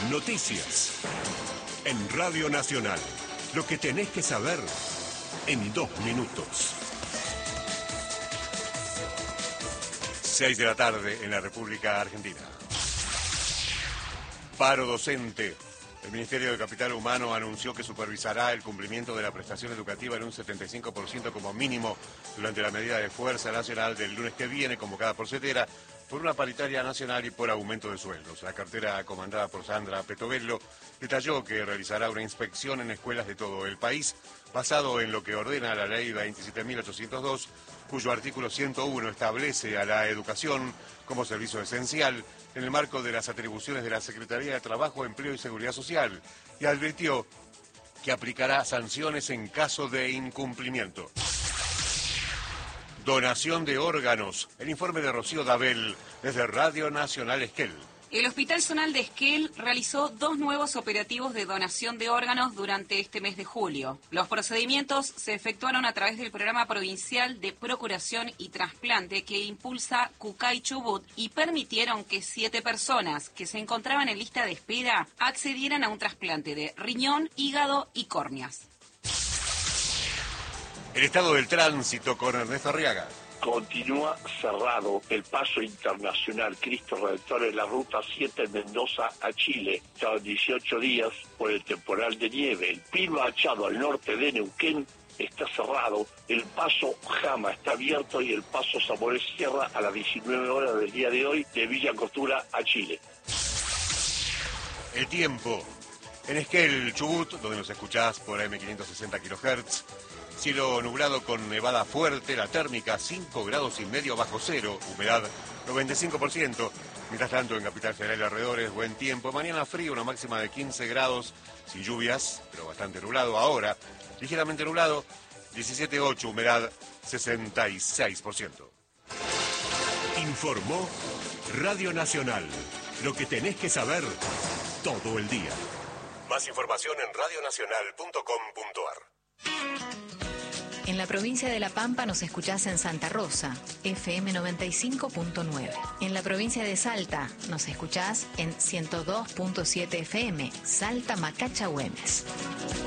Noticias. En Radio Nacional. Lo que tenés que saber en 2 minutos. 6 de la tarde en la República Argentina. Paro docente. El Ministerio de Capital Humano anunció que supervisará el cumplimiento de la prestación educativa en un 75% como mínimo durante la medida de fuerza nacional del lunes que viene, convocada por CETERA, por una paritaria nacional y por aumento de sueldos. La cartera comandada por Sandra Petovello detalló que realizará una inspección en escuelas de todo el país, basado en lo que ordena la Ley 27.802, cuyo artículo 101 establece a la educación como servicio esencial en el marco de las atribuciones de la Secretaría de Trabajo, Empleo y Seguridad Social, y advirtió que aplicará sanciones en caso de incumplimiento. Donación de órganos. El informe de Rocío Dabel desde Radio Nacional Esquel. El Hospital Zonal de Esquel realizó 2 nuevos operativos de donación de órganos durante este mes de julio. Los procedimientos se efectuaron a través del Programa Provincial de Procuración y Trasplante que impulsa Cucay Chubut y permitieron que 7 personas que se encontraban en lista de espera accedieran a un trasplante de riñón, hígado y córneas. El estado del tránsito con Ernesto Arriaga. Continúa cerrado el paso internacional Cristo Redentor en la ruta 7 Mendoza a Chile. Cada 18 días por el temporal de nieve. El Pino Achado al norte de Neuquén está cerrado. El paso Jama está abierto y el paso Zamoré Sierra a las 19 horas del día de hoy de Villa Costura a Chile. El tiempo. En Esquel, Chubut, donde nos escuchás por AM560 kHz. Cielo nublado con nevada fuerte, la térmica 5,5 grados bajo cero, humedad 95%. Mientras tanto, en Capital Federal y alrededores, buen tiempo. Mañana frío, una máxima de 15 grados, sin lluvias, pero bastante nublado. Ahora, ligeramente nublado, 17,8, humedad 66%. Informó Radio Nacional. Lo que tenés que saber todo el día. Más información en radionacional.com.ar. En la provincia de La Pampa nos escuchás en Santa Rosa, FM 95.9. En la provincia de Salta nos escuchás en 102.7 FM, Salta Macacha Güemes.